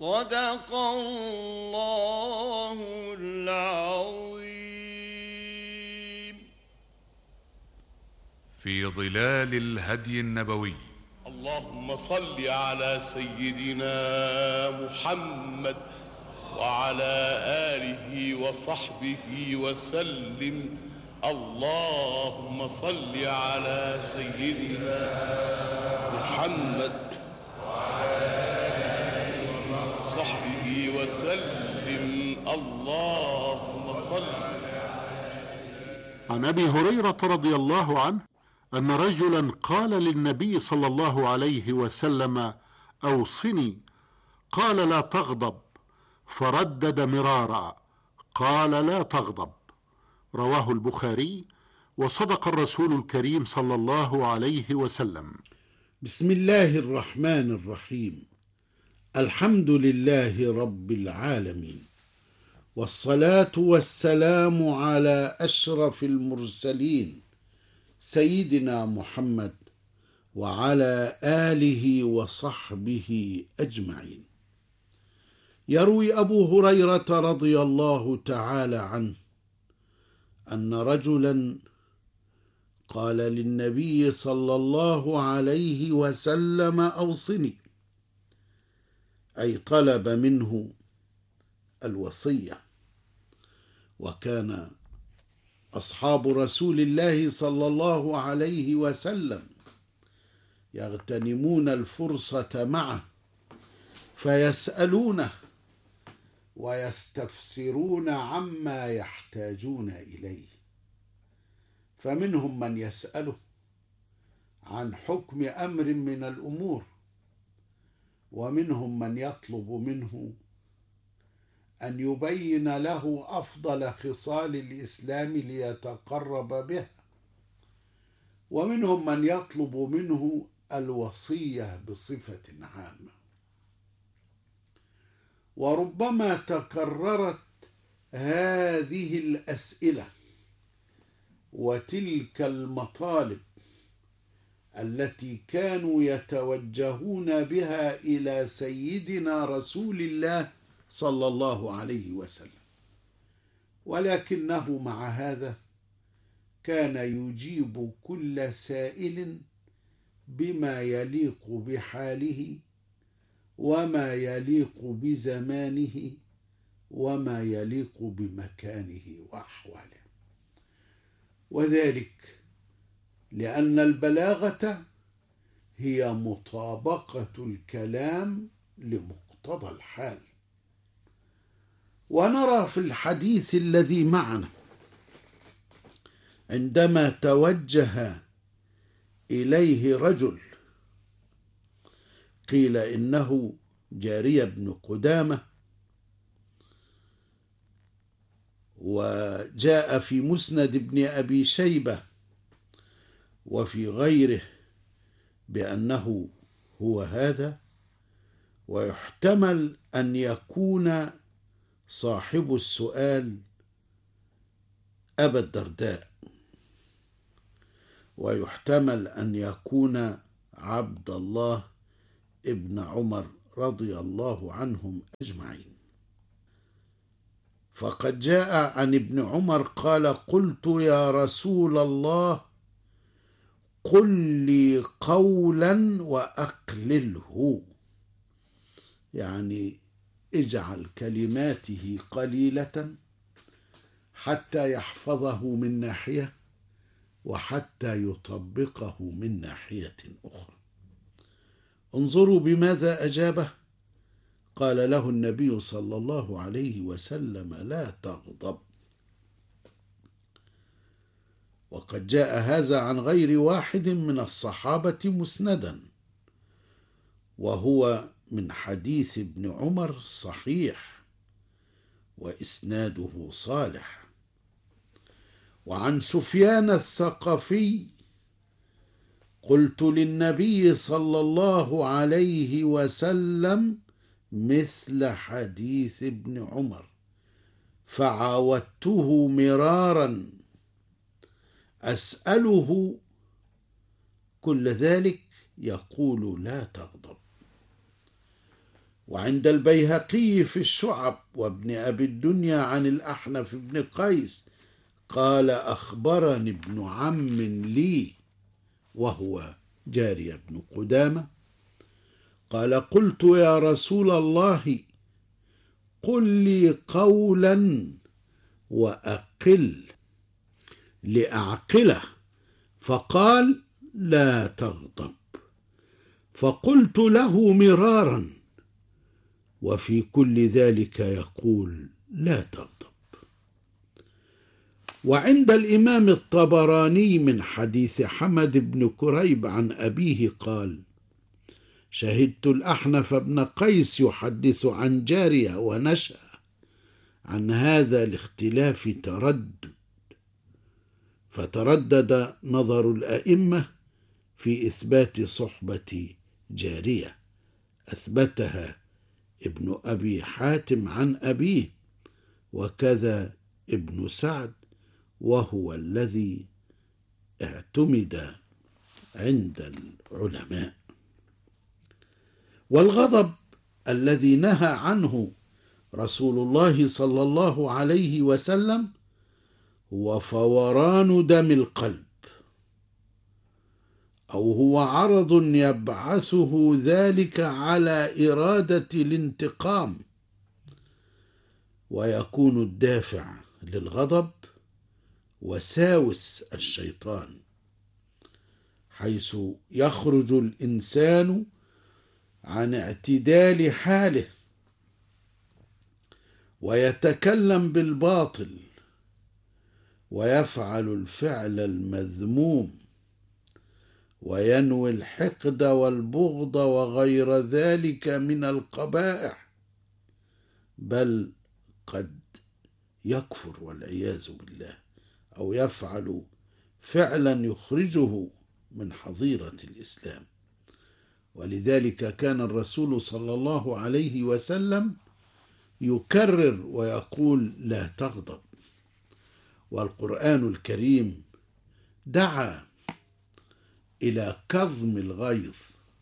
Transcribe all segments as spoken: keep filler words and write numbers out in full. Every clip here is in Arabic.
صدق الله العظيم. في ظلال الهدي النبوي. اللهم صل على سيدنا محمد وعلى آله وصحبه وسلم. اللهم صل على سيدنا محمد وعلى آله وصحبه وسلم. اللهم صل. عن أبي هريرة رضي الله عنه أن رجلا قال للنبي صلى الله عليه وسلم: أوصني. قال: لا تغضب. فردد مرارا: قال: لا تغضب. رواه البخاري. وصدق الرسول الكريم صلى الله عليه وسلم. بسم الله الرحمن الرحيم. الحمد لله رب العالمين، والصلاة والسلام على أشرف المرسلين سيدنا محمد وعلى آله وصحبه أجمعين. يروي أبو هريرة رضي الله تعالى عنه أن رجلا قال للنبي صلى الله عليه وسلم: أوصني، أي طلب منه الوصية. وكان أصحاب رسول الله صلى الله عليه وسلم يغتنمون الفرصة معه فيسألونه ويستفسرون عما يحتاجون إليه، فمنهم من يسأله عن حكم أمر من الأمور، ومنهم من يطلب منه أن يبين له أفضل خصال الإسلام ليتقرب بها، ومنهم من يطلب منه الوصية بصفة عامة. وربما تكررت هذه الأسئلة وتلك المطالب التي كانوا يتوجهون بها إلى سيدنا رسول الله صلى الله عليه وسلم، ولكنه مع هذا كان يجيب كل سائل بما يليق بحاله وما يليق بزمانه وما يليق بمكانه وأحواله، وذلك لأن البلاغة هي مطابقة الكلام لمقتضى الحال. ونرى في الحديث الذي معنا عندما توجه إليه رجل قيل إنه جارية بن قدامة، وجاء في مسند ابن أبي شيبة وفي غيره بأنه هو هذا، ويحتمل أن يكون صاحب السؤال أبا الدرداء، ويحتمل أن يكون عبد الله ابن عمر رضي الله عنهم أجمعين. فقد جاء عن ابن عمر قال: قلت يا رسول الله قل لي قولا وأقلله، يعني اجعل كلماته قليلة حتى يحفظه من ناحية وحتى يطبقه من ناحية أخرى. انظروا بماذا أجابه. قال له النبي صلى الله عليه وسلم: لا تغضب. وقد جاء هذا عن غير واحد من الصحابة مسندا، وهو من حديث ابن عمر صحيح وإسناده صالح. وعن سفيان الثقفي: قلت للنبي صلى الله عليه وسلم مثل حديث ابن عمر فعاودته مرارا أسأله، كل ذلك يقول لا تغضب. وعند البيهقي في الشعب وابن أبي الدنيا عن الأحنف بن قيس قال أخبرني ابن عم لي وهو جارية بن قدامة قال قلت يا رسول الله قل لي قولا وأقل لأعقله، فقال لا تغضب. فقلت له مرارا وفي كل ذلك يقول لا تغضب. وعند الإمام الطبراني من حديث حمد بن كريب عن أبيه قال شهدت الأحنف بن قيس يحدث عن جارية ونشأ عن هذا الاختلاف تردد، فتردد نظر الأئمة في إثبات صحبة جارية، أثبتها ابن أبي حاتم عن أبيه وكذا ابن سعد، وهو الذي اعتمد عند العلماء. والغضب الذي نهى عنه رسول الله صلى الله عليه وسلم هو فوران دم القلب، أو هو عرض يبعثه ذلك على إرادة الانتقام، ويكون الدافع للغضب وساوس الشيطان، حيث يخرج الإنسان عن اعتدال حاله ويتكلم بالباطل ويفعل الفعل المذموم وينوي الحقد والبغض وغير ذلك من القبائح، بل قد يكفر والعياذ بالله أو يفعل فعلا يخرجه من حظيرة الإسلام. ولذلك كان الرسول صلى الله عليه وسلم يكرر ويقول لا تغضب. والقرآن الكريم دعا إلى كظم الغيظ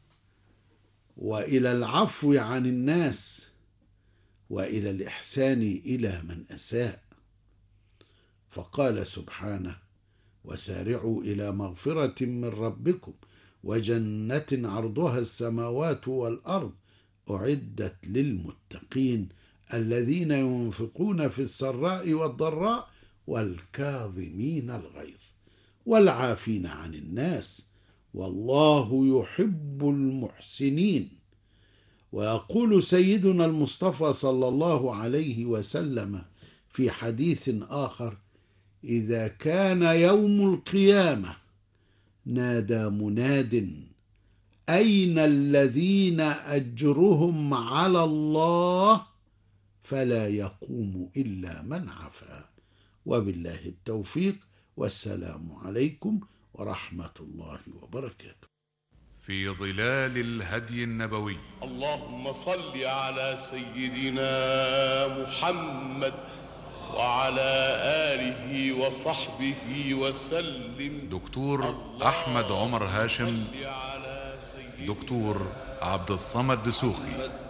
وإلى العفو عن الناس وإلى الإحسان إلى من أساء، فقال سبحانه وسارعوا إلى مغفرة من ربكم وجنة عرضها السماوات والأرض أعدت للمتقين الذين ينفقون في السراء والضراء والكاظمين الغيظ والعافين عن الناس والله يحب المحسنين. ويقول سيدنا المصطفى صلى الله عليه وسلم في حديث آخر إذا كان يوم القيامة نادى مناد أين الذين أجرهم على الله فلا يقوم إلا من عفا. وبالله التوفيق، والسلام عليكم ورحمة الله وبركاته. في ظلال الهدي النبوي. اللهم صل على سيدنا محمد وعلى آله وصحبه وسلم. دكتور أحمد عمر هاشم، دكتور عبد الصمد دسوقي.